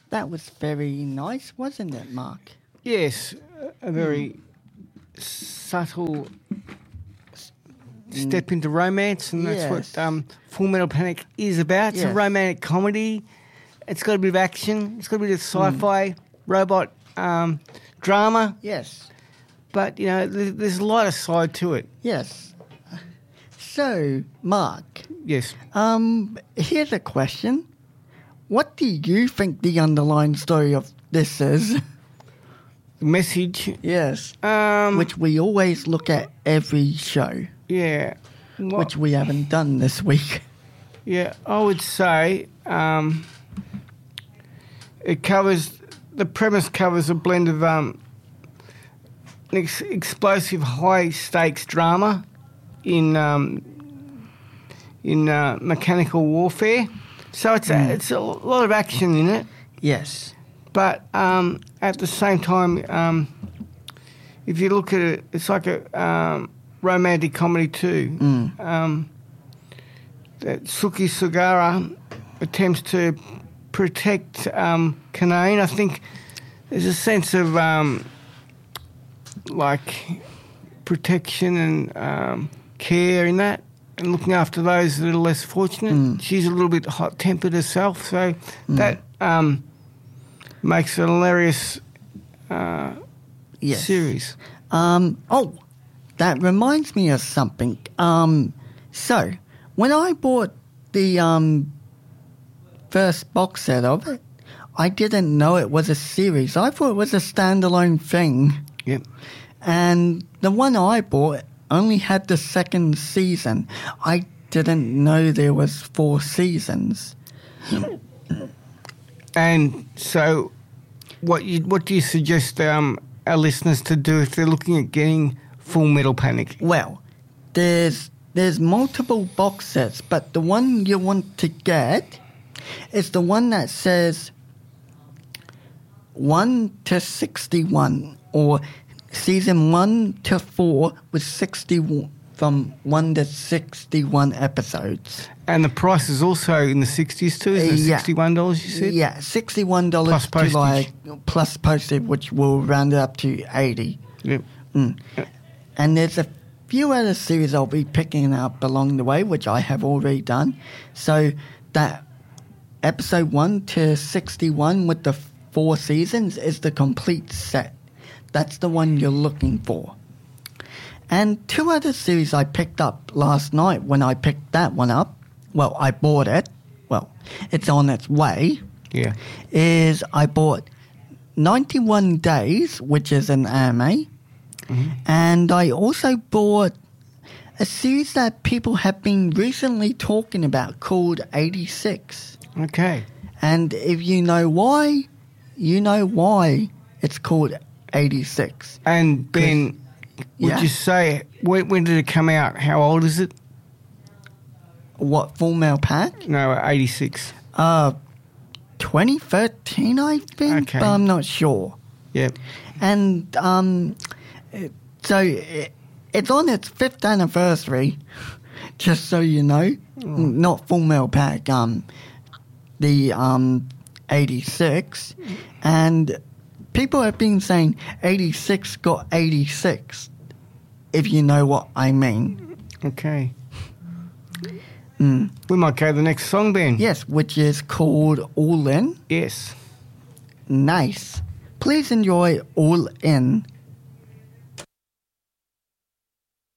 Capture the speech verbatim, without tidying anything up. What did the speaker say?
That was very nice, wasn't it, Mark? Yes, a very mm. subtle step into romance, and that's yes. what um, Full Metal Panic is about. It's yes. a romantic comedy. It's got a bit of action. It's got a bit of sci-fi, mm. robot um, drama. Yes. But, you know, there's, there's a lighter side to it. Yes. So, Mark. Yes. Um, here's a question. What do you think the underlying story of this is? Message? Yes. Um, which we always look at every show. Yeah. What? Which we haven't done this week. Yeah, I would say um, it covers, the premise covers a blend of um, ex- explosive high-stakes drama in um, in uh, mechanical warfare. So it's mm. a, it's a lot of action in it. Yes. But um, at the same time, um, if you look at it, it's like a um, romantic comedy too. Mm. Um, that Suki Sugara attempts to protect um, Kanane. I think there's a sense of um, like protection and um, care in that, and looking after those that are less fortunate. Mm. She's a little bit hot-tempered herself, so mm. that um, makes it a hilarious uh, yes. series. Um, oh, that reminds me of something. Um, so, when I bought the um, first box set of it, I didn't know it was a series. I thought it was a standalone thing. Yep. And the one I bought only had the second season. I didn't know there was four seasons. And so, what you what do you suggest um, our listeners to do if they're looking at getting Full Metal Panic? Well, there's there's multiple box sets, but the one you want to get is the one that says one to sixty-one, or season one to four with sixty from one to sixty-one episodes. And the price is also in the sixties too, isn't it? Yeah. sixty-one dollars you said? Yeah, sixty-one dollars plus postage. To like, plus postage, which will round it up to eighty. Yep. Mm. Yep. And there's a few other series I'll be picking up along the way, which I have already done. So that episode one to sixty-one with the four seasons is the complete set. That's the one you're looking for. And two other series I picked up last night when I picked that one up. Well, I bought it. Well, it's on its way. Yeah. Is I bought ninety-one Days, which is an anime. Mm-hmm. And I also bought a series that people have been recently talking about called eighty-six. Okay. And if you know why, you know why it's called eighty-six. And Ben, would yeah. you say, when, when did it come out? How old is it? What, Full Metal Panic? No, eighty-six. Uh, twenty thirteen, I think, okay. but I'm not sure. Yep. And um, so it, it's on its fifth anniversary, just so you know. Oh. Not Full Metal Panic, um, the um, eighty-six. And people have been saying eighty-six got eighty-six, if you know what I mean. Okay. Mm. We might go to the next song, Ben. Yes, which is called All In. Yes. Nice. Please enjoy All In